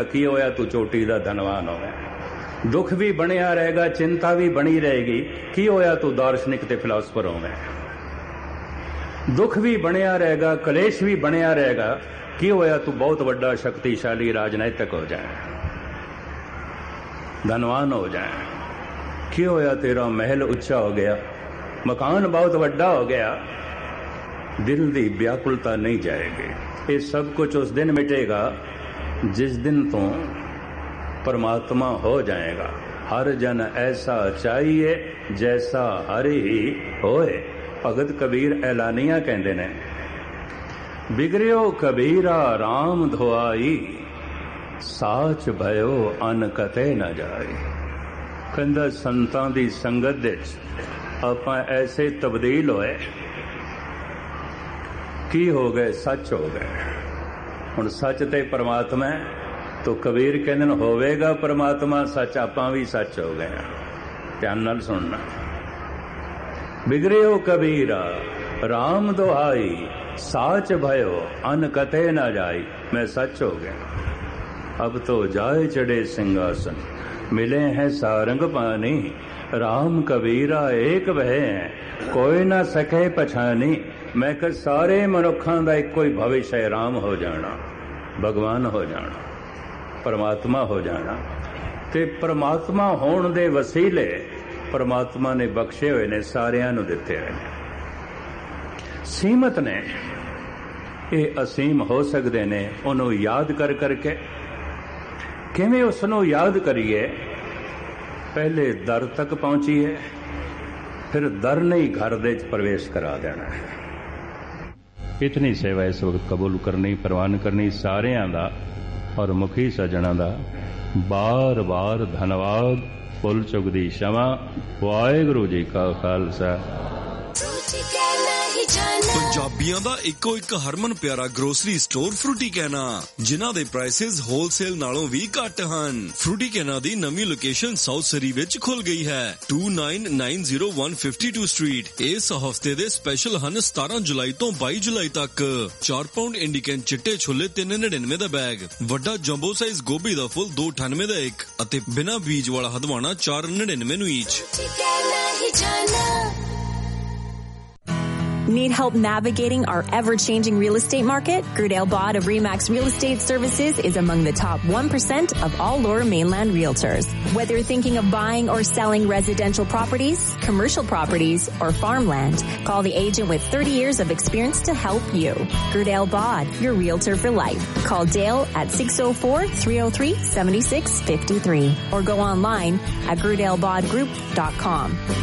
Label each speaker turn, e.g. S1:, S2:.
S1: की होया तू चोटी दा धनवान होवे। दुख भी बनिया रहेगा, चिंता भी बनी रहेगी, की होया तू दार्शनिक ते फिलासफर होवे। दुख भी बनिया रहेगा, कलेश भी बनिया रहेगा, की होया तू बहुत बड़ा शक्तिशाली राजनैतिक हो जाए, धनवान हो जाए। की होया तेरा महल उच्चा हो गया, मकान बहुत बड़ा हो गया, दिल दी व्याकुलता नहीं जाएगी। ये सब कुछ उस दिन मिटेगा जिस दिन तो परमात्मा हो जाएगा। हर जन ऐसा चाहिए जैसा हर ही होए। भगत कबीर ऐलानिया कहते ने, बिगड़ियो कबीरा राम धोआई, साच भयो अन कते न जाए। कहंदा संतां दी संगत विच आपां ऐसे तब्दील होए, की हो गए, सच हो गए। हुण सच ते परमात्मा है, तो कबीर कहंदे ने होवेगा परमात्मा सच, आपां भी सच हो गए। ध्यान नाल सुनना। बिगड़ियो कबीरा राम दुहाई, साच भयो अन कते न जाई। मैं सच हो गया। अब तो जाए चढ़े सिंहासन, मिले हैं सारंग पानी। राम कबीरा एक वह है, कोई ना सके पछानी। मैं कह सारे मनुखां दा इक्को ही भविष्य है, राम हो जाना, भगवान हो जाना, परमात्मा हो जाना। ते परमात्मा होण दे वसीले परमात्मा ने बख्शे हुए ने, सारियां नूं दिते हुए ने। सीमत ने ये असीम हो सकते ने, उन्हों याद कर करके। किवें उसनों याद करिए? पहले दर तक पहुंचीए, फिर दर नहीं घर दे प्रवेश करा देना है। इतनी सेवा इस वक्त कबूल करनी, प्रवान करनी सारियां दा और मुखी सजना दा बार बार धन्यवाद। फुल चुकदी क्षमा। वाहिगुरू जी का खालसा।
S2: पंजाबियां दा इको एक हरमन प्यारा ग्रोसरी स्टोर फ्रूटी कहना, जिन्हां दे प्राइसेस होलसेल नालों भी घट हन। फ्रूटी कहना दी नवी लोकेशन साउथ सरी विच खुल गई है, 2990 स्ट्रीट। इस हफ्ते दे स्पेशल हन 17 जुलाई तो 22 जुलाई तक। 4 पाउंड इंडिकन चिट्टे छोले 399 दा बैग, वड्डा जंबो साइज गोभी दा फुल 298 दा एक, अते बिना बीज वाला हदवाना 499 नूं each.
S3: Need help navigating our ever-changing real estate market? Grudale Bod of RE/MAX Real Estate Services is among the top 1% of all Lower Mainland realtors. Whether you're thinking of buying or selling residential properties, commercial properties, or farmland, call the agent with 30 years of experience to help you. Grudale Bod, your realtor for life. Call Dale at 604-303-7653 or go online at grudelebodgroup.com.